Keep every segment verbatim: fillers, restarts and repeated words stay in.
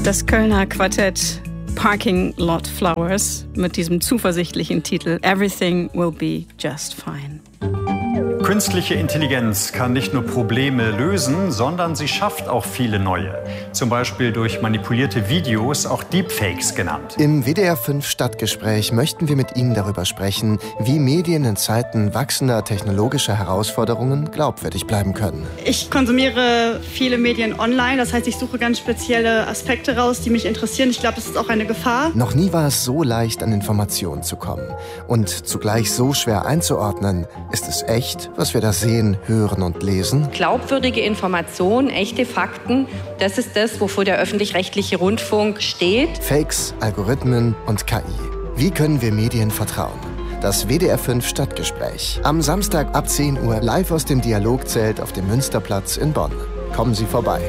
Das Kölner Quartett Parking Lot Flowers mit diesem zuversichtlichen Titel Everything will be just fine. Künstliche Intelligenz kann nicht nur Probleme lösen, sondern sie schafft auch viele neue. Zum Beispiel durch manipulierte Videos, auch Deepfakes genannt. Im W D R fünf Stadtgespräch möchten wir mit Ihnen darüber sprechen, wie Medien in Zeiten wachsender technologischer Herausforderungen glaubwürdig bleiben können. Ich konsumiere viele Medien online, das heißt, ich suche ganz spezielle Aspekte raus, die mich interessieren. Ich glaube, das ist auch eine Gefahr. Noch nie war es so leicht, an Informationen zu kommen. Und zugleich so schwer einzuordnen, ist es echt, was wir da sehen, hören und lesen? Glaubwürdige Informationen, echte Fakten, das ist das, wofür der öffentlich-rechtliche Rundfunk steht. Fakes, Algorithmen und K I. Wie können wir Medien vertrauen? Das W D R fünf Stadtgespräch. Am Samstag ab zehn Uhr live aus dem Dialogzelt auf dem Münsterplatz in Bonn. Kommen Sie vorbei.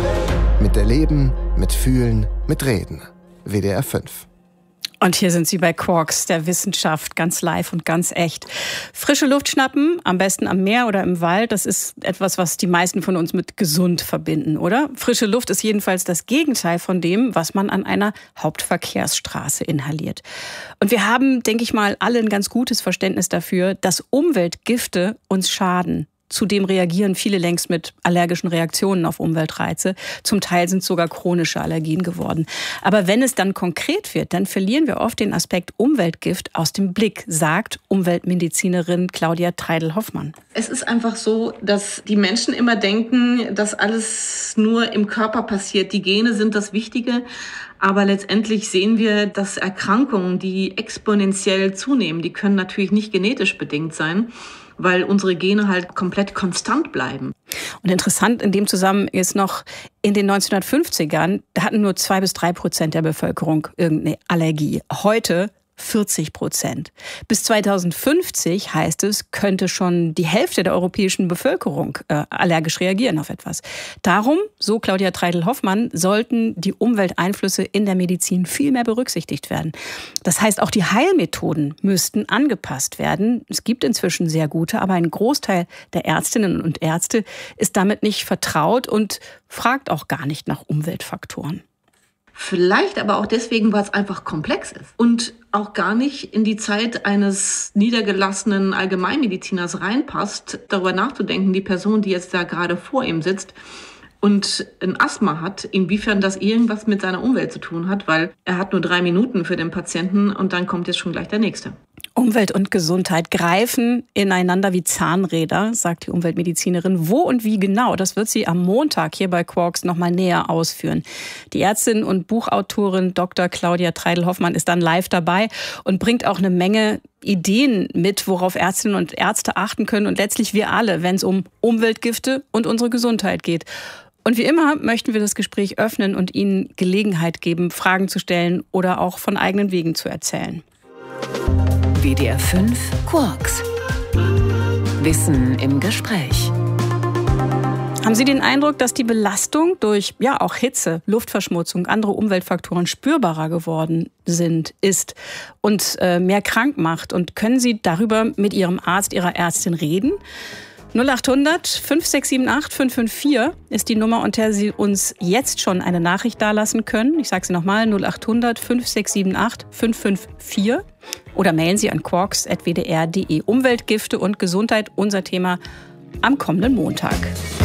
Mit Erleben, mit Fühlen, mit Reden. W D R fünf. Und hier sind Sie bei Quarks, der Wissenschaft, ganz live und ganz echt. Frische Luft schnappen, am besten am Meer oder im Wald, das ist etwas, was die meisten von uns mit gesund verbinden, oder? Frische Luft ist jedenfalls das Gegenteil von dem, was man an einer Hauptverkehrsstraße inhaliert. Und wir haben, denke ich mal, alle ein ganz gutes Verständnis dafür, dass Umweltgifte uns schaden. Zudem reagieren viele längst mit allergischen Reaktionen auf Umweltreize. Zum Teil sind es sogar chronische Allergien geworden. Aber wenn es dann konkret wird, dann verlieren wir oft den Aspekt Umweltgift aus dem Blick, sagt Umweltmedizinerin Claudia Treidel-Hoffmann. Es ist einfach so, dass die Menschen immer denken, dass alles nur im Körper passiert. Die Gene sind das Wichtige. Aber letztendlich sehen wir, dass Erkrankungen, die exponentiell zunehmen, die können natürlich nicht genetisch bedingt sein, weil unsere Gene halt komplett konstant bleiben. Und interessant in dem Zusammenhang ist noch, in den neunzehnhundertfünfzigern, da hatten nur zwei bis drei Prozent der Bevölkerung irgendeine Allergie. Heute vierzig Prozent. Bis zweitausendfünfzig, heißt es, könnte schon die Hälfte der europäischen Bevölkerung äh, allergisch reagieren auf etwas. Darum, so Claudia Treidel-Hoffmann, sollten die Umwelteinflüsse in der Medizin viel mehr berücksichtigt werden. Das heißt, auch die Heilmethoden müssten angepasst werden. Es gibt inzwischen sehr gute, aber ein Großteil der Ärztinnen und Ärzte ist damit nicht vertraut und fragt auch gar nicht nach Umweltfaktoren. Vielleicht aber auch deswegen, weil es einfach komplex ist und auch gar nicht in die Zeit eines niedergelassenen Allgemeinmediziners reinpasst, darüber nachzudenken, die Person, die jetzt da gerade vor ihm sitzt und ein Asthma hat, inwiefern das irgendwas mit seiner Umwelt zu tun hat, weil er hat nur drei Minuten für den Patienten und dann kommt jetzt schon gleich der Nächste. Umwelt und Gesundheit greifen ineinander wie Zahnräder, sagt die Umweltmedizinerin. Wo und wie genau, das wird sie am Montag hier bei Quarks noch mal näher ausführen. Die Ärztin und Buchautorin Doktor Claudia Treidel-Hoffmann ist dann live dabei und bringt auch eine Menge Ideen mit, worauf Ärztinnen und Ärzte achten können und letztlich wir alle, wenn es um Umweltgifte und unsere Gesundheit geht. Und wie immer möchten wir das Gespräch öffnen und Ihnen Gelegenheit geben, Fragen zu stellen oder auch von eigenen Wegen zu erzählen. W D R fünf Quarks. Wissen im Gespräch. Haben Sie den Eindruck, dass die Belastung durch ja auch Hitze, Luftverschmutzung, andere Umweltfaktoren spürbarer geworden sind, ist und äh, mehr krank macht? Und können Sie darüber mit Ihrem Arzt, Ihrer Ärztin reden? null acht hundert fünf sechs sieben acht fünf fünf vier ist die Nummer, unter der Sie uns jetzt schon eine Nachricht dalassen können. Ich sage sie nochmal, null acht hundert fünf sechs sieben acht fünf fünf vier. Oder mailen Sie an quarks at w d r punkt d e. Umweltgifte und Gesundheit, unser Thema am kommenden Montag.